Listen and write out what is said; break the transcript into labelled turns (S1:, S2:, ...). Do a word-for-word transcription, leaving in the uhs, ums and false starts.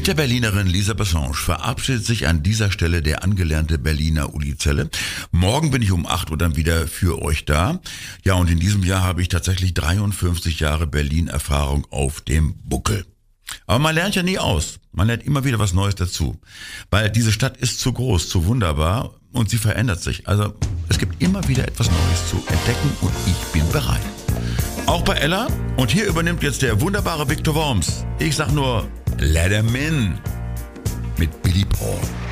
S1: Mit der Berlinerin Lisa Bessange verabschiedet sich an dieser Stelle der angelernte Berliner Uli Zelle. Morgen bin ich um acht Uhr dann wieder für euch da. Ja, und in diesem Jahr habe ich tatsächlich dreiundfünfzig Jahre Berlin-Erfahrung auf dem Buckel. Aber man lernt ja nie aus. Man lernt immer wieder was Neues dazu. Weil diese Stadt ist zu groß, zu wunderbar und sie verändert sich. Also es gibt immer wieder etwas Neues zu entdecken und ich bin bereit. Auch bei Ella. Und hier übernimmt jetzt der wunderbare Viktor Worms. Ich sag nur, let him in mit Billy Paul.